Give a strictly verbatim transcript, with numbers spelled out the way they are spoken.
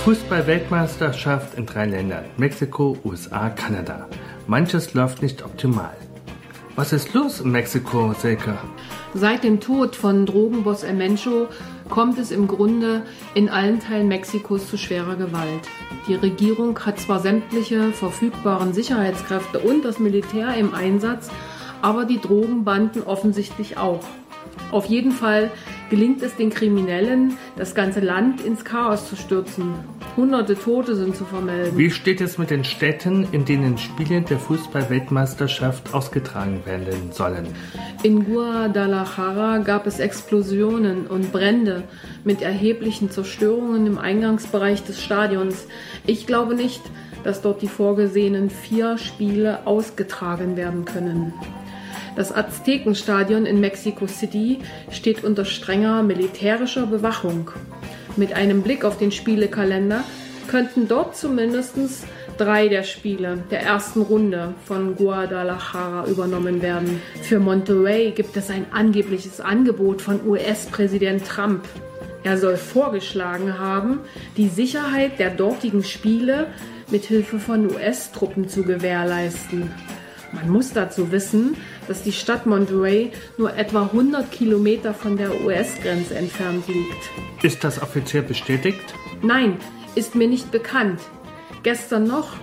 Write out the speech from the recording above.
Fußball-Weltmeisterschaft in drei Ländern: Mexiko, U S A, Kanada. Manches läuft nicht optimal. Was ist los in Mexiko, Silke? Seit dem Tod von Drogenboss El Mencho kommt es im Grunde in allen Teilen Mexikos zu schwerer Gewalt. Die Regierung hat zwar sämtliche verfügbaren Sicherheitskräfte und das Militär im Einsatz, aber die Drogenbanden offensichtlich auch. Auf jeden Fall gelingt es den Kriminellen, das ganze Land ins Chaos zu stürzen. Hunderte Tote sind zu vermelden. Wie steht es mit den Städten, in denen Spiele der Fußball-Weltmeisterschaft ausgetragen werden sollen? In Guadalajara gab es Explosionen und Brände mit erheblichen Zerstörungen im Eingangsbereich des Stadions. Ich glaube nicht, dass dort die vorgesehenen vier Spiele ausgetragen werden können. Das Aztekenstadion in Mexico City steht unter strenger militärischer Bewachung. Mit einem Blick auf den Spielekalender könnten dort zumindest drei der Spiele der ersten Runde von Guadalajara übernommen werden. Für Monterrey gibt es ein angebliches Angebot von U S-Präsident Trump. Er soll vorgeschlagen haben, die Sicherheit der dortigen Spiele mit Hilfe von U S-Truppen zu gewährleisten. Man muss dazu wissen, dass die Stadt Monterrey nur etwa hundert Kilometer von der U S-Grenze entfernt liegt. Ist das offiziell bestätigt? Nein, ist mir nicht bekannt. Gestern noch